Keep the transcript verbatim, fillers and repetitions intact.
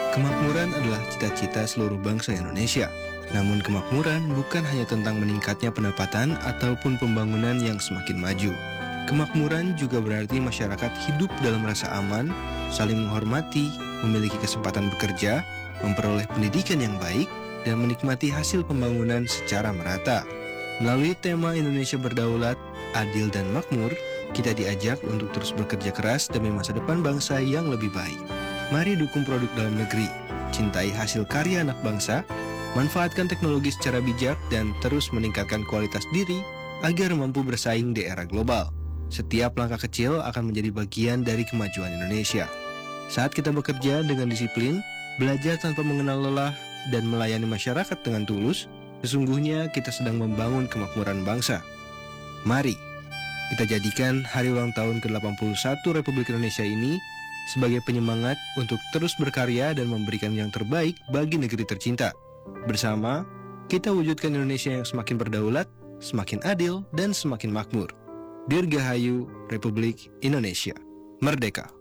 Kemakmuran adalah cita-cita seluruh bangsa Indonesia. Namun kemakmuran bukan hanya tentang meningkatnya pendapatan ataupun pembangunan yang semakin maju. Kemakmuran juga berarti masyarakat hidup dalam rasa aman, saling menghormati, memiliki kesempatan bekerja, memperoleh pendidikan yang baik, dan menikmati hasil pembangunan secara merata. Melalui tema Indonesia Berdaulat, Adil dan Makmur, kita diajak untuk terus bekerja keras demi masa depan bangsa yang lebih baik. Mari dukung produk dalam negeri, cintai hasil karya anak bangsa, manfaatkan teknologi secara bijak, dan terus meningkatkan kualitas diri agar mampu bersaing di era global. Setiap langkah kecil akan menjadi bagian dari kemajuan Indonesia. Saat kita bekerja dengan disiplin, belajar tanpa mengenal lelah, dan melayani masyarakat dengan tulus, sesungguhnya kita sedang membangun kemakmuran bangsa. Mari kita jadikan hari ulang tahun ke delapan puluh satu Republik Indonesia ini sebagai penyemangat untuk terus berkarya dan memberikan yang terbaik bagi negeri tercinta. Bersama, kita wujudkan Indonesia yang semakin berdaulat, semakin adil, dan semakin makmur. Dirgahayu Republik Indonesia. Merdeka!